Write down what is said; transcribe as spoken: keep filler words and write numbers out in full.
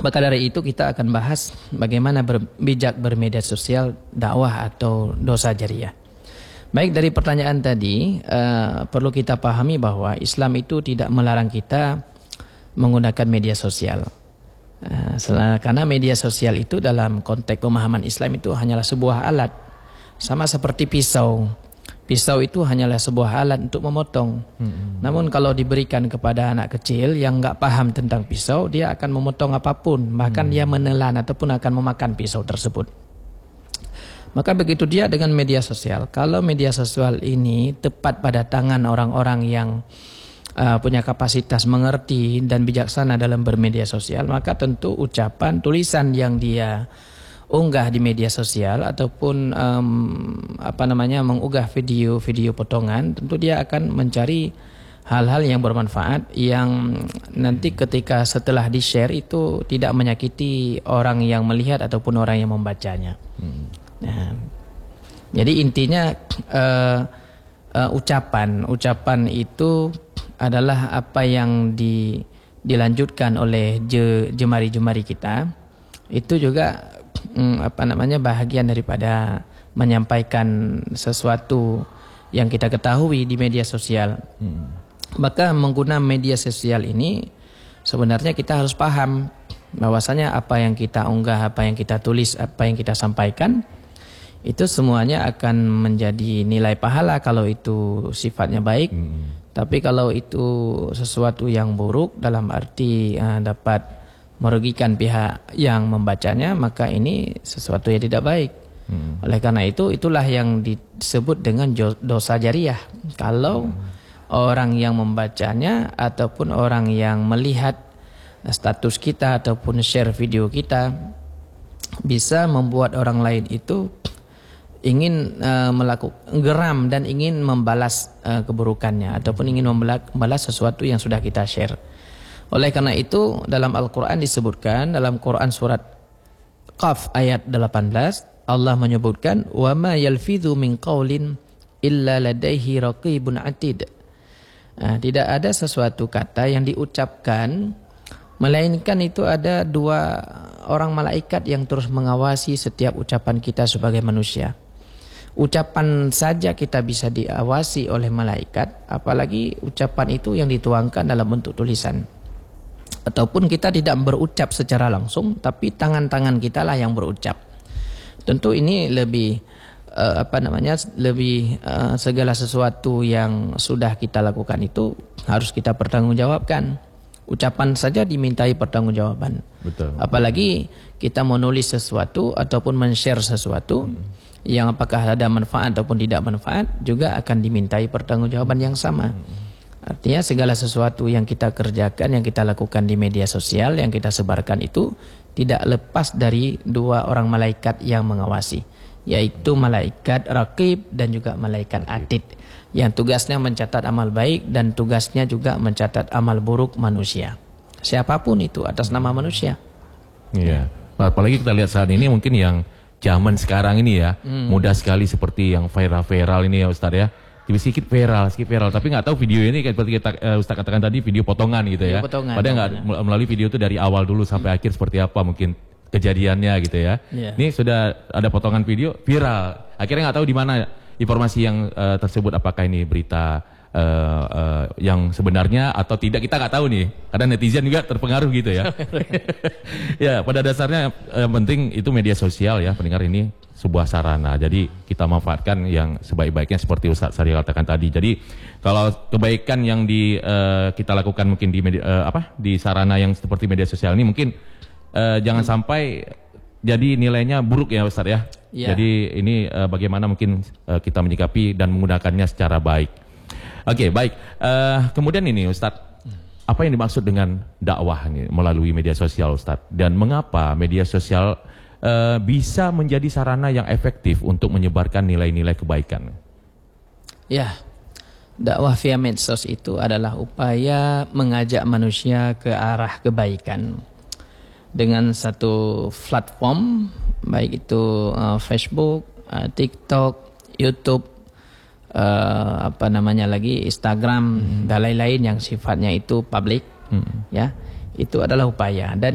Maka dari itu kita akan bahas bagaimana berbijak bermedia sosial, dakwah atau dosa jariah. Baik, dari pertanyaan tadi uh, perlu kita pahami bahwa Islam itu tidak melarang kita menggunakan media sosial. Uh, karena media sosial itu dalam konteks pemahaman Islam itu hanyalah sebuah alat. Sama seperti pisau. Pisau itu hanyalah sebuah alat untuk memotong. Hmm. Namun kalau diberikan kepada anak kecil yang nggak paham tentang pisau, dia akan memotong apapun. Bahkan hmm. dia menelan ataupun akan memakan pisau tersebut. Maka begitu dia dengan media sosial. Kalau media sosial ini tepat pada tangan orang-orang yang uh, punya kapasitas mengerti dan bijaksana dalam bermedia sosial, maka tentu ucapan, tulisan yang dia unggah di media sosial ataupun um, apa namanya mengunggah video-video potongan, tentu dia akan mencari hal-hal yang bermanfaat yang nanti ketika setelah di-share itu tidak menyakiti orang yang melihat ataupun orang yang membacanya. Hmm. Nah, jadi intinya uh, uh, ucapan, ucapan itu adalah apa yang di, dilanjutkan oleh je, jemari-jemari kita. Itu juga Hmm, apa namanya bahagian daripada menyampaikan sesuatu yang kita ketahui di media sosial. Hmm. Maka menggunakan media sosial ini sebenarnya kita harus paham bahwasanya apa yang kita unggah, apa yang kita tulis, apa yang kita sampaikan itu semuanya akan menjadi nilai pahala kalau itu sifatnya baik. Hmm. Tapi kalau itu sesuatu yang buruk dalam arti uh, dapat merugikan pihak yang membacanya, maka ini sesuatu yang tidak baik. Hmm. Oleh karena itu, itulah yang disebut dengan dosa jariah. Kalau hmm. orang yang membacanya ataupun orang yang melihat status kita ataupun share video kita bisa membuat orang lain itu ingin uh, melakukan geram dan ingin membalas uh, keburukannya ataupun ingin membalas sesuatu yang sudah kita share. Oleh karena itu dalam Al-Quran disebutkan dalam Quran surat Qaf ayat delapan belas Allah menyebutkan wa ma yalfidhu min qaulin illa ladaihi raqibun atid. Nah, tidak ada sesuatu kata yang diucapkan melainkan itu ada dua orang malaikat yang terus mengawasi setiap ucapan kita sebagai manusia. Ucapan saja kita bisa diawasi oleh malaikat, apalagi ucapan itu yang dituangkan dalam bentuk tulisan. Ataupun kita tidak berucap secara langsung, tapi tangan-tangan kita lah yang berucap. Tentu ini lebih uh, apa namanya lebih uh, segala sesuatu yang sudah kita lakukan itu harus kita pertanggungjawabkan. Ucapan saja dimintai pertanggungjawaban. Betul. Apalagi kita menulis sesuatu ataupun men-share sesuatu hmm. yang apakah ada manfaat ataupun tidak manfaat juga akan dimintai pertanggungjawaban yang sama. Hmm. Artinya segala sesuatu yang kita kerjakan, yang kita lakukan di media sosial, yang kita sebarkan itu tidak lepas dari dua orang malaikat yang mengawasi, yaitu malaikat raqib dan juga malaikat atid, yang tugasnya mencatat amal baik dan tugasnya juga mencatat amal buruk manusia. Siapapun itu atas nama manusia. Iya. Apalagi kita lihat saat ini mungkin yang zaman sekarang ini ya, hmm. mudah sekali seperti yang viral-viral ini ya Ustaz ya. Sedikit viral, sedikit viral, tapi nggak tahu video ini seperti kita uh, Ustaz katakan tadi video potongan gitu ya. Potongan, padahal nggak melalui video itu dari awal dulu sampai hmm. akhir seperti apa mungkin kejadiannya gitu ya. Yeah. Ini sudah ada potongan video viral. Akhirnya nggak tahu di mana informasi yang uh, tersebut, apakah ini berita uh, uh, yang sebenarnya atau tidak, kita nggak tahu nih. Karena netizen juga terpengaruh gitu ya. Ya pada dasarnya uh, penting itu media sosial ya pendengar, ini sebuah sarana. Jadi kita manfaatkan yang sebaik-baiknya seperti Ustaz Sari katakan tadi. Jadi kalau kebaikan yang di uh, kita lakukan mungkin di media, uh, apa di sarana yang seperti media sosial ini mungkin uh, jangan sampai jadi nilainya buruk ya Ustaz ya. Yeah. Jadi ini uh, bagaimana mungkin uh, kita menyikapi dan menggunakannya secara baik. Oke, okay, baik. Uh, kemudian ini Ustaz, apa yang dimaksud dengan dakwah ini melalui media sosial Ustaz? Dan mengapa media sosial Uh, bisa menjadi sarana yang efektif untuk menyebarkan nilai-nilai kebaikan? Ya, dakwah via medsos itu adalah upaya mengajak manusia ke arah kebaikan dengan satu platform, baik itu uh, Facebook, uh, TikTok, YouTube, uh, apa namanya lagi, Instagram, hmm. dan lain-lain yang sifatnya itu publik, hmm. ya. Itu adalah upaya, dan